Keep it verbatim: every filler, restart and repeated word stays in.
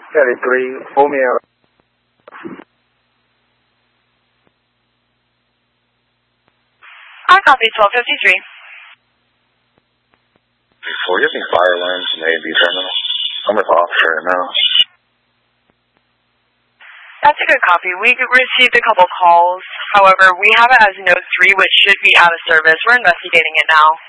thirty-three, Romeo. I copy twelve fifty-three. Before you have any fire alarms in the A and B terminal? I'm with officer right now. That's a good copy. We received a couple calls. However, we have it as note three, which should be out of service. We're investigating it now.